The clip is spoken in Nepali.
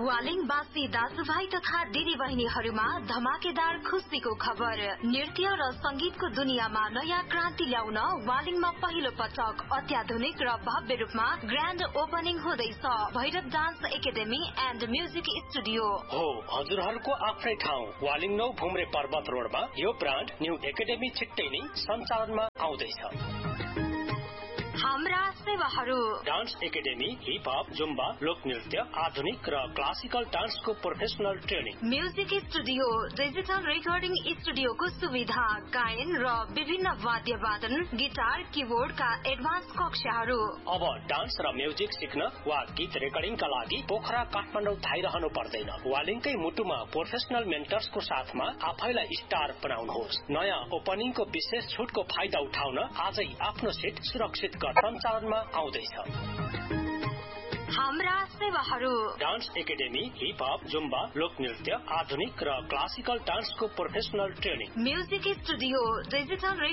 वालिङवासी दाजुभाइ तथा दिदीबहिनीहरूमा धमाकेदार खुसीको खबर। नृत्य र संगीतको दुनियाँमा नयाँ क्रान्ति ल्याउन वालिङमा पहिलो पटक अत्याधुनिक र भव्य रूपमा ग्रान्ड ओपनिङ हुँदैछ Bhairav dance academy and music studio. हो, हजुरहरूको आफ्नै ठाउँ वालिङ 9 भुम्रे पर्वत रोडमा यो ब्रान्ड न्यू एकाडेमी छिट्टै नै सञ्चालनमा आउँदैछ। हाम्रा सेवाहरू dance academy, hip hop, Zumba, लोक नृत्य, आधुनिक र क्लासिकल डान्सको professional training, music studio, digital recording स्टुडियोको सुविधा, गायन र विभिन्न वाद्य वादन, गिटार, किबोर्डका एडभान्स कक्षाहरू। अब डान्स र म्युजिक सिक्न वा गीत रेकर्डिङका लागि पोखरा काठमाडौँ धाइरहनु पर्दैन। वालिङकै मुटुमा प्रोफेसनल मेन्टर्सको साथमा आफैलाई स्टार बनाउनुहोस्। नयाँ ओपनिङको विशेष छुटको फाइदा उठाउन आजै आफ्नो सिट सुरक्षित सञ्चालनमा आउँदैछ। हाम्रा सेवाहरू dance academy, hip hop, Zumba, लोक नृत्य, आधुनिक र क्लासिकल डान्सको professional training, music studio, digital